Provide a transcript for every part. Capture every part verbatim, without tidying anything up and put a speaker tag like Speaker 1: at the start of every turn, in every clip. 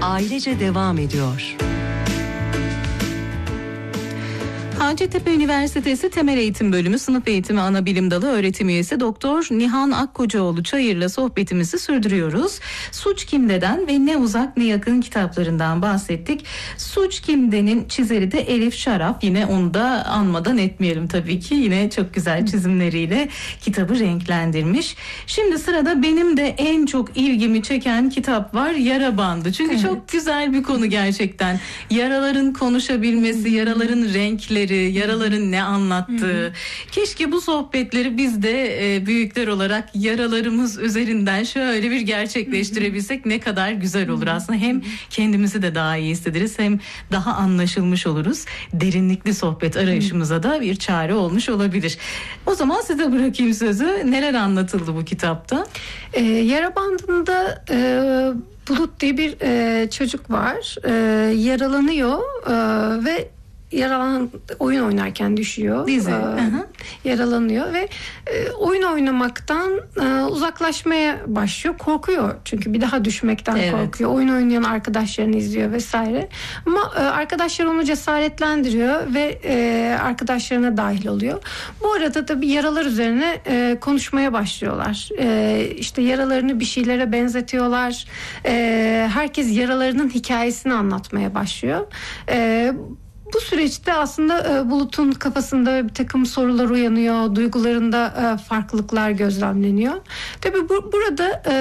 Speaker 1: ailece devam ediyor.
Speaker 2: Hacettepe Üniversitesi Temel Eğitim Bölümü Sınıf Eğitimi Anabilim Dalı öğretim üyesi Doktor Nihan Akkocaoğlu Çayır'la sohbetimizi sürdürüyoruz. Suç Kimde'den ve Ne Uzak Ne Yakın kitaplarından bahsettik. Suç Kimde'nin çizeri de Elif Şaraf. Yine onu da anmadan etmeyelim tabii ki. Yine çok güzel çizimleriyle kitabı renklendirmiş. Şimdi sırada benim de en çok ilgimi çeken kitap var. Yara Bandı. Çünkü evet, çok güzel bir konu gerçekten. Yaraların konuşabilmesi, yaraların renkleri, yaraların ne anlattığı. Hı hı. Keşke bu sohbetleri biz de e, büyükler olarak yaralarımız üzerinden şöyle bir gerçekleştirebilsek, hı hı, ne kadar güzel olur. Hı hı. Aslında hem kendimizi de daha iyi hissederiz, hem daha anlaşılmış oluruz. Derinlikli sohbet arayışımıza da bir çare olmuş olabilir. O zaman size bırakayım sözü. Neler anlatıldı bu kitapta?
Speaker 3: E, Yara Bandı'nda e, Bulut diye bir e, çocuk var. E, yaralanıyor e, ve Yaralan oyun oynarken düşüyor.
Speaker 2: Dizi.
Speaker 3: Ee, yaralanıyor ve e, oyun oynamaktan e, uzaklaşmaya başlıyor. Korkuyor çünkü bir daha düşmekten, evet, korkuyor. Oyun oynayan arkadaşlarını izliyor vesaire. Ama e, arkadaşlar onu cesaretlendiriyor ve e, arkadaşlarına dahil oluyor. Bu arada tabii yaralar üzerine e, konuşmaya başlıyorlar. E, işte yaralarını bir şeylere benzetiyorlar. E, herkes yaralarının hikayesini anlatmaya başlıyor. E, Bu süreçte aslında e, Bulut'un kafasında bir takım sorular uyanıyor, duygularında e, farklılıklar gözlemleniyor. Tabii bu, burada e,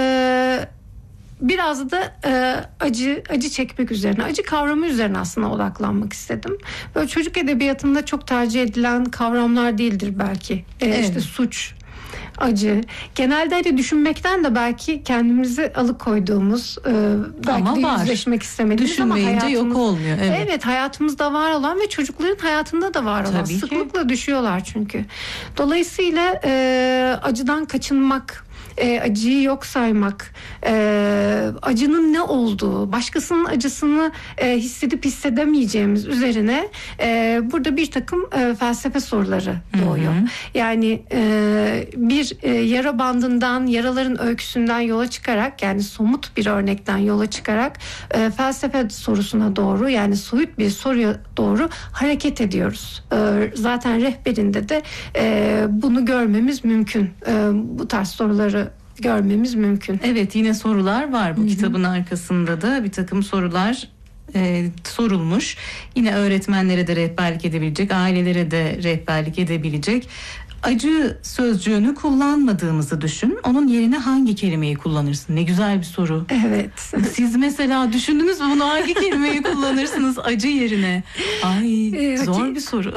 Speaker 3: biraz da e, acı acı çekmek üzerine, acı kavramı üzerine aslında odaklanmak istedim. Böyle çocuk edebiyatında çok tercih edilen kavramlar değildir belki. E, evet. İşte suç, acı. Genelde hani düşünmekten de belki kendimizi alıkoyduğumuz, e, belki
Speaker 2: ama
Speaker 3: de
Speaker 2: var,
Speaker 3: yüzleşmek istemediğimiz ama hayatımız,
Speaker 2: yok olmuyor. Evet.
Speaker 3: evet, hayatımızda var olan ve çocukların hayatında da var olan. Tabii sıklıkla ki düşüyorlar çünkü. Dolayısıyla e, acıdan kaçınmak, E, acıyı yok saymak, e, acının ne olduğu, başkasının acısını e, hissedip hissedemeyeceğimiz üzerine e, burada bir takım e, felsefe soruları doğuyor. Hı hı. Yani e, bir e, yara bandından, yaraların öyküsünden yola çıkarak, yani somut bir örnekten yola çıkarak e, felsefe sorusuna doğru, yani soyut bir soruya doğru hareket ediyoruz. E, zaten rehberinde de e, bunu görmemiz mümkün. E, bu tarz soruları görmemiz mümkün.
Speaker 2: Evet, yine sorular var bu, hı-hı, kitabın arkasında da bir takım sorular e, sorulmuş. Yine öğretmenlere de rehberlik edebilecek, ailelere de rehberlik edebilecek. Acı sözcüğünü kullanmadığımızı düşün. Onun yerine hangi kelimeyi kullanırsın? Ne güzel bir soru.
Speaker 3: Evet.
Speaker 2: Siz mesela düşündünüz mü bunu, hangi kelimeyi kullanırsınız acı yerine? Ay, ee, zor haki- bir soru.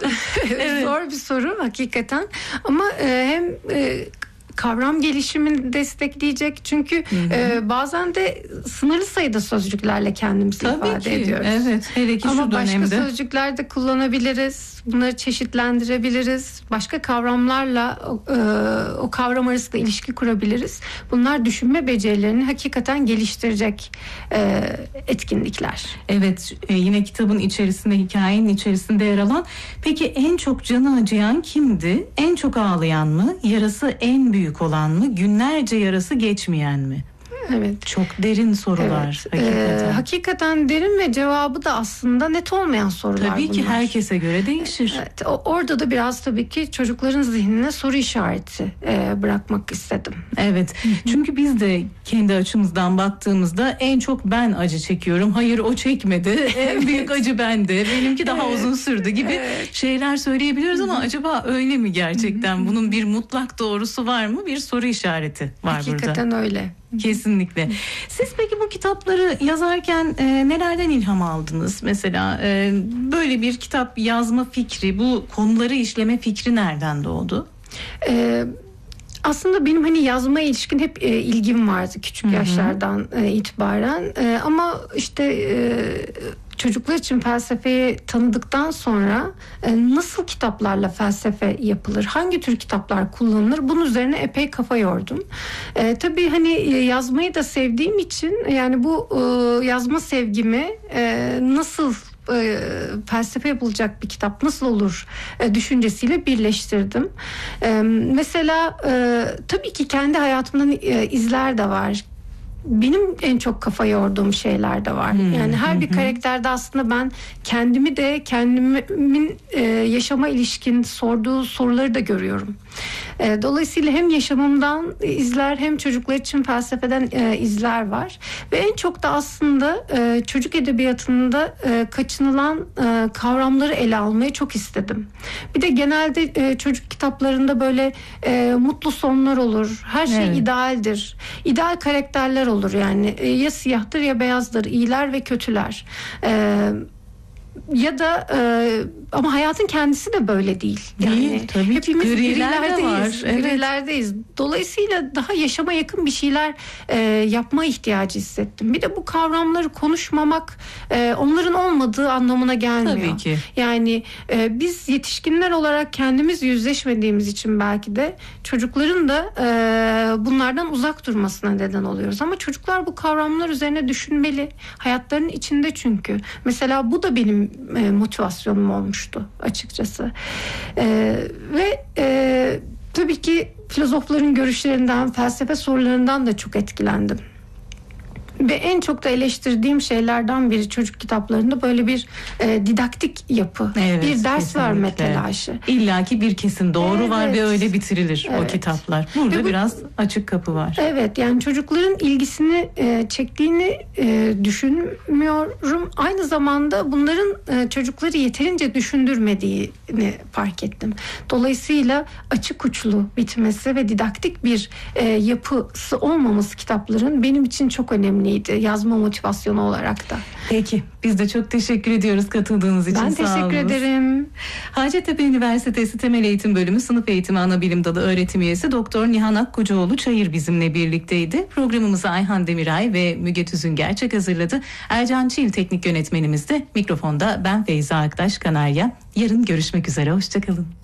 Speaker 3: Evet. Zor bir soru hakikaten. Ama e, hem e, kavram gelişimini destekleyecek. Çünkü e, bazen de sınırlı sayıda sözcüklerle kendimizi Tabii ifade
Speaker 2: ki,
Speaker 3: ediyoruz.
Speaker 2: Evet, hele ki
Speaker 3: Ama
Speaker 2: şu dönemde.
Speaker 3: başka sözcükler de kullanabiliriz. Bunları çeşitlendirebiliriz. Başka kavramlarla e, o kavram arasında ilişki kurabiliriz. Bunlar düşünme becerilerini hakikaten geliştirecek e, etkinlikler.
Speaker 2: Evet, e, yine kitabın içerisinde, hikayenin içerisinde yer alan. Peki en çok canı acıyan kimdi? En çok ağlayan mı? Yarası en büyük olan mı? Günlerce yarası geçmeyen mi?
Speaker 3: Evet.
Speaker 2: Çok derin sorular.
Speaker 3: Evet.
Speaker 2: Hakikaten.
Speaker 3: Ee, hakikaten derin ve cevabı da aslında net olmayan sorular.
Speaker 2: Tabii ki
Speaker 3: bunlar.
Speaker 2: Herkese göre değişir.
Speaker 3: Evet, orada da biraz tabii ki çocukların zihnine soru işareti e, bırakmak istedim.
Speaker 2: Evet. Çünkü biz de kendi açımızdan baktığımızda en çok ben acı çekiyorum. Hayır, o çekmedi. En büyük acı bende. Benimki daha evet. uzun sürdü gibi evet. şeyler söyleyebiliyoruz ama acaba öyle mi gerçekten? Bunun bir mutlak doğrusu var mı? Bir soru işareti var
Speaker 3: Hakikaten
Speaker 2: burada.
Speaker 3: Hakikaten öyle.
Speaker 2: Kesinlikle. Siz peki bu kitapları yazarken e, nelerden ilham aldınız? Mesela e, böyle bir kitap yazma fikri, bu konuları işleme fikri nereden doğdu?
Speaker 3: Ee, aslında benim hani yazmaya ilişkin hep e, ilgim vardı küçük Hı-hı. yaşlardan e, itibaren. E, ama işte e, çocuklar için felsefeyi tanıdıktan sonra e, nasıl kitaplarla felsefe yapılır, hangi tür kitaplar kullanılır, bunun üzerine epey kafa yordum. E, tabii hani yazmayı da sevdiğim için, yani bu e, yazma sevgimi e, nasıl e, felsefe yapılacak bir kitap nasıl olur e, düşüncesiyle birleştirdim. E, mesela e, tabii ki kendi hayatımdan e, izler de var. benim en çok kafa yorduğum şeyler de var. Hmm. Yani her bir karakterde aslında ben kendimi de kendimin e, yaşama ilişkin sorduğu soruları da görüyorum. E, dolayısıyla hem yaşamımdan izler hem çocuklar için felsefeden e, izler var. Ve en çok da aslında e, çocuk edebiyatında e, kaçınılan e, kavramları ele almayı çok istedim. Bir de genelde e, çocuk kitaplarında böyle e, mutlu sonlar olur. Her şey evet. idealdir. İdeal karakterler olur yani. E, ya siyahtır ya beyazdır. İyiler ve kötüler. Eee Ya da e, ama hayatın kendisi de böyle değil. Yani
Speaker 2: değil, tabii
Speaker 3: hepimiz
Speaker 2: griler de var. Evet.
Speaker 3: Grilerdeyiz. Dolayısıyla daha yaşama yakın bir şeyler e, yapma ihtiyacı hissettim. Bir de bu kavramları konuşmamak e, onların olmadığı anlamına gelmiyor.
Speaker 2: Tabii ki.
Speaker 3: Yani e, biz yetişkinler olarak kendimiz yüzleşmediğimiz için belki de çocukların da e, bunlardan uzak durmasına neden oluyoruz. Ama çocuklar bu kavramlar üzerine düşünmeli. Hayatlarının içinde çünkü. Mesela bu da benim e, motivasyonum olmuştu açıkçası. E, ve e, tabii ki filozofların görüşlerinden, felsefe sorularından da çok etkilendim. Ve en çok da eleştirdiğim şeylerden biri çocuk kitaplarında böyle bir e, didaktik yapı. Evet, bir ders kesinlikle. Verme telaşı.
Speaker 2: İlla ki bir kesim doğru evet. var ve öyle bitirilir evet. o kitaplar. Burada bu, biraz açık kapı var.
Speaker 3: Evet, yani çocukların ilgisini e, çektiğini e, düşünmüyorum. Aynı zamanda bunların e, çocukları yeterince düşündürmediğini fark ettim. Dolayısıyla açık uçlu bitmesi ve didaktik bir e, yapısı olmaması kitapların benim için çok önemli. Yazma motivasyonu olarak da.
Speaker 2: Peki. Biz de çok teşekkür ediyoruz katıldığınız için.
Speaker 3: Ben teşekkür ederim.
Speaker 2: Hacettepe Üniversitesi Temel Eğitim Bölümü Sınıf Eğitimi Anabilim Dalı öğretim üyesi Doktor Nihan Akkocaoğlu Çayır bizimle birlikteydi. Programımızı Ayhan Demiray ve Müge Tüzün Gerçek hazırladı. Ercan Çiğil teknik yönetmenimiz de mikrofonda ben Feyza Aktaş Kanarya. Yarın görüşmek üzere. Hoşçakalın.